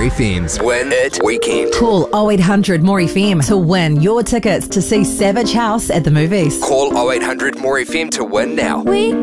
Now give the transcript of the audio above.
FM's Win It Weekend. Call 0800 More FM to win your tickets to see Savage House at the movies. Call 0800 More FM to win now. We